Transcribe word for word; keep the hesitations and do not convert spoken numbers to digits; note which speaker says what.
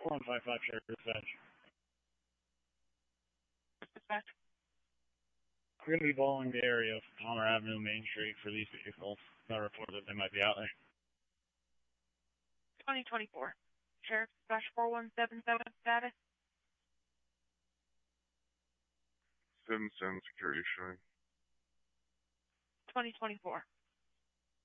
Speaker 1: four one five five, Sheriff Dispatch.
Speaker 2: Dispatch.
Speaker 1: We're going to be following the area of Palmer Avenue, Main Street for these vehicles. I report that they might be out there.
Speaker 2: twenty twenty-four. Sheriff Dispatch four one seven seven status.
Speaker 3: seven seven security showing.
Speaker 2: twenty twenty-four.